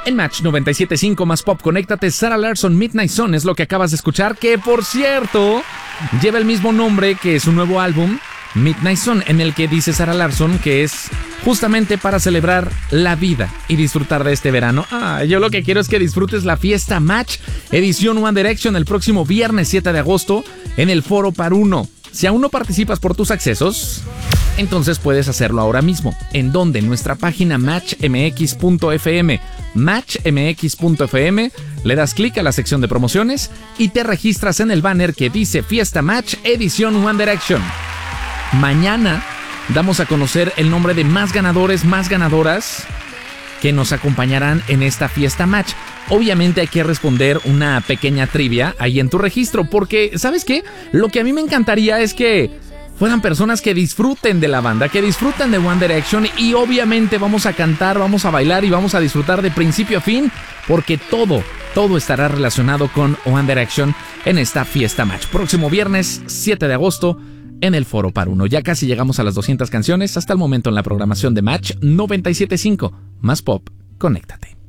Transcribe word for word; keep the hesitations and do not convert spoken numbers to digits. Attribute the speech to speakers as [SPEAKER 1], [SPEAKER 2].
[SPEAKER 1] En Match noventa y siete punto cinco más Pop, conéctate. Sarah Larsson, Midnight Sun es lo que acabas de escuchar, que por cierto lleva el mismo nombre que su nuevo álbum, Midnight Sun, en el que dice Sarah Larsson que es justamente para celebrar la vida y disfrutar de este verano. Ah, yo lo que quiero es que disfrutes la fiesta Match edición One Direction el próximo viernes siete de agosto en el Foro Par Uno. Si aún no participas por tus accesos, entonces puedes hacerlo ahora mismo. ¿En dónde? En nuestra página match m x punto f m. match m x punto f m. Le das clic a la sección de promociones y te registras en el banner que dice Fiesta Match edición One Direction. Mañana damos a conocer el nombre de más ganadores, más ganadoras que nos acompañarán en esta Fiesta Match. Obviamente hay que responder una pequeña trivia ahí en tu registro, porque ¿sabes qué? Lo que a mí me encantaría es que fueran personas que disfruten de la banda, que disfruten de One Direction, y obviamente vamos a cantar, vamos a bailar y vamos a disfrutar de principio a fin, porque todo, todo estará relacionado con One Direction en esta Fiesta Match. Próximo viernes siete de agosto en el Foro Par Uno. Ya casi llegamos a las doscientas canciones hasta el momento en la programación de Match noventa y siete punto cinco. Más Pop, conéctate.